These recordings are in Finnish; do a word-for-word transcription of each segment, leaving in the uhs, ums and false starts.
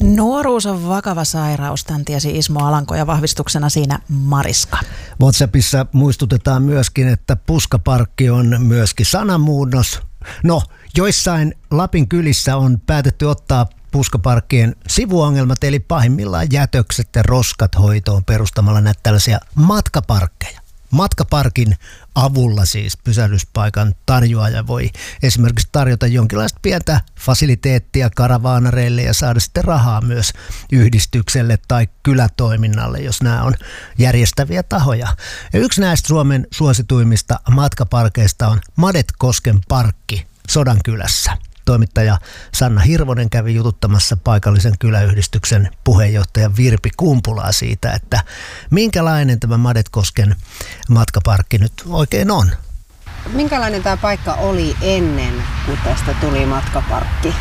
Nuoruus on vakava sairaus, tämän tiesi Ismo Alanko ja vahvistuksena siinä Mariska. WhatsAppissa muistutetaan myöskin, että puskaparkki on myöskin sanamuunnos. No, joissain Lapin kylissä on päätetty ottaa puskaparkkien sivuongelmat, eli pahimmillaan jätökset ja roskat hoitoon perustamalla näitä tällaisia matkaparkkeja. Matkaparkin avulla siis pysähdyspaikan tarjoaja voi esimerkiksi tarjota jonkinlaista pientä fasiliteettia karavaanareille ja saada sitten rahaa myös yhdistykselle tai kylätoiminnalle, jos nämä on järjestäviä tahoja. Ja yksi näistä Suomen suosituimmista matkaparkeista on Madetkosken parkki Sodankylässä. Toimittaja Sanna Hirvonen kävi jututtamassa paikallisen kyläyhdistyksen puheenjohtaja Virpi Kumpulaa siitä, että minkälainen tämä Madetkosken matkaparkki nyt oikein on. Minkälainen tämä paikka oli ennen, kun tästä tuli matkaparkki?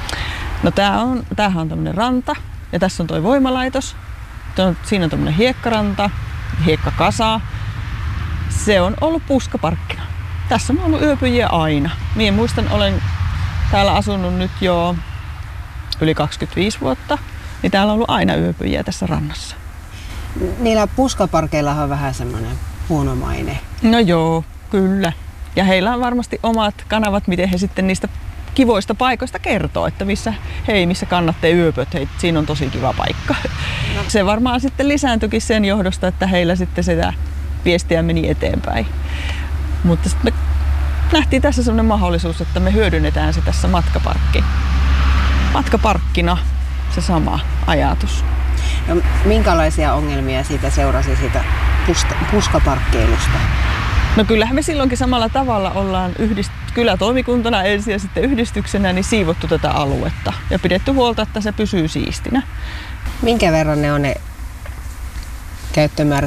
No tää on, tämähän on tämmöinen ranta ja tässä on toi voimalaitos. Siinä on tämmöinen hiekkaranta, hiekkakasa. Se on ollut puskaparkkina. Tässä on ollut yöpyjiä aina. Minä muistan, olen täällä asunut nyt jo yli kaksikymmentäviisi vuotta, niin täällä on ollut aina yöpyjiä tässä rannassa. Niillä puskaparkeilla on vähän semmoinen huono maine. No joo, kyllä. Ja heillä on varmasti omat kanavat, miten he sitten niistä kivoista paikoista kertoo, että missä, hei, missä kannattaa yöpöt, hei, siinä on tosi kiva paikka. No. Se varmaan sitten lisääntyikin sen johdosta, että heillä sitten sitä viestiä meni eteenpäin. Mutta sitten me nähtiin tässä sellainen mahdollisuus, että me hyödynnetään se tässä matkaparkki. Matkaparkkina se sama ajatus. No, minkälaisia ongelmia siitä seurasi siitä pusta, puskaparkkeilusta? No kyllähän me silloinkin samalla tavalla ollaan yhdist- kylätoimikuntana ensin ja sitten yhdistyksenä niin siivottu tätä aluetta ja pidetty huolta, että se pysyy siistinä. Minkä verran ne on ne käyttömäärät